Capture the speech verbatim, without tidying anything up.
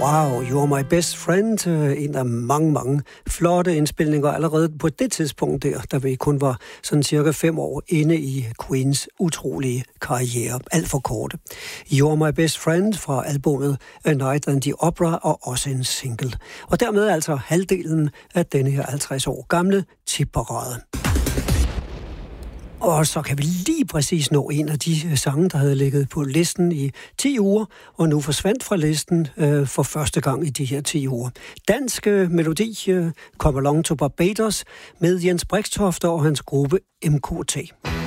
Wow, You're My Best Friend, en af mange, mange flotte indspilninger allerede på det tidspunkt der, da vi kun var sådan cirka fem år inde i Queens utrolige karriere, alt for korte. You're My Best Friend fra albumet A Night and the Opera, og også en single. Og dermed altså halvdelen af denne her halvtreds år gamle tipparade. Og så kan vi lige præcis nå en af de sange, der havde ligget på listen i ti uger, og nu forsvandt fra listen øh, for første gang i de her ti uger. Dansk øh, melodi, øh, Come Along to Barbados, med Jens Brixtofte og hans gruppe M K T.